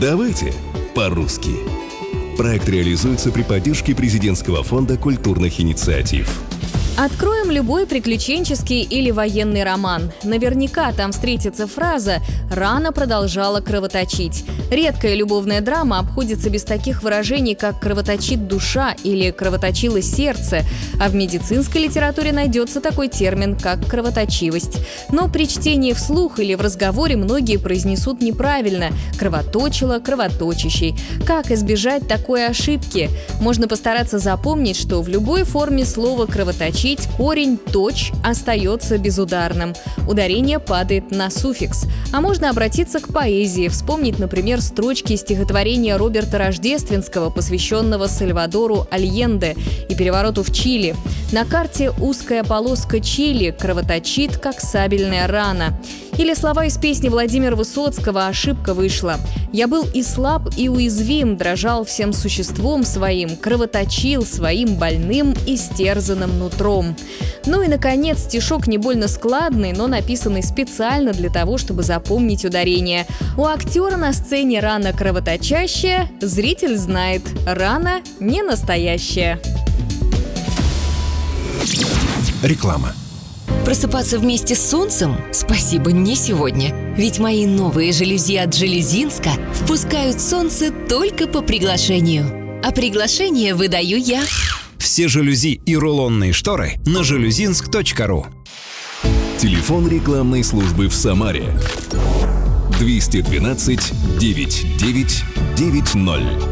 Давайте по-русски. Проект реализуется при поддержке Президентского фонда культурных инициатив. Откроем любой приключенческий или военный роман. Наверняка там встретится фраза «рана продолжала кровоточить». Редкая любовная драма обходится без таких выражений, как «кровоточит душа» или «кровоточило сердце», а в медицинской литературе найдется такой термин, как «кровоточивость». Но при чтении вслух или в разговоре многие произнесут неправильно «кровоточило», «кровоточащий». Как избежать такой ошибки? Можно постараться запомнить, что в любой форме слова «кровоточить» корень «точ» остается безударным. Ударение падает на суффикс. А можно обратиться к поэзии, вспомнить, например, строчки стихотворения Роберта Рождественского, посвященного Сальвадору Альенде и перевороту в Чили. На карте узкая полоска Чили кровоточит, как сабельная рана. Или слова из песни Владимира Высоцкого «Ошибка вышла». «Я был и слаб, и уязвим, дрожал всем существом своим, кровоточил своим больным и стерзанным нутром». Ну и, наконец, стишок не больно складный, но написанный специально для того, чтобы запомнить ударение. У актера на сцене рана кровоточащая, зритель знает – рана не настоящая. Реклама. Просыпаться вместе с солнцем? Спасибо, не сегодня. Ведь мои новые жалюзи от Железинска впускают солнце только по приглашению. А приглашение выдаю я. Все жалюзи и рулонные шторы на железинск.ру. Телефон рекламной службы в Самаре. 212 99 90.